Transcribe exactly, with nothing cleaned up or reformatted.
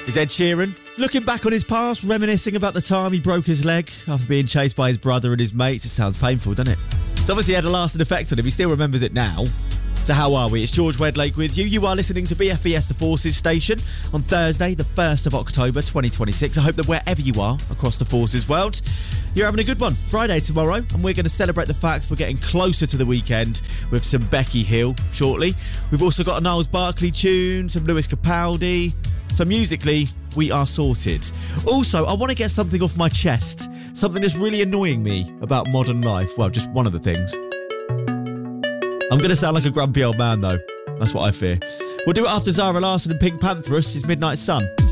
is Ed Sheeran. Looking back on his past, reminiscing about the time he broke his leg after being chased by his brother and his mates. It sounds painful, doesn't it? It's obviously had a lasting effect on him. He still remembers it now. So how are we? It's George Wedlake with you. You are listening to B F B S The Forces station on Thursday, the first of October twenty twenty-six. I hope that wherever you are across the Forces world, you're having a good one. Friday tomorrow, and we're going to celebrate the fact we're getting closer to the weekend with some Becky Hill shortly. We've also got a Niles Barkley tune, some Lewis Capaldi. So musically, we are sorted. Also, I want to get something off my chest. Something that's really annoying me about modern life. Well, just one of the things. I'm going to sound like a grumpy old man, though. That's what I fear. We'll do it after Zara Larsson and Pink Pantheress. It's Midnight Sun.